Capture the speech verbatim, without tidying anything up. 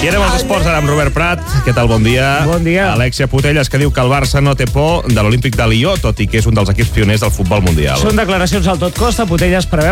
I anem als esports, ara amb Robert Prat. Què tal, bon dia? Bon dia. Alexia Putelles, que diu que el Barça no té por de l'Olímpic de Lió, tot i que és un dels equips pioners del futbol mundial. Són declaracions al tot costa. Putelles preveu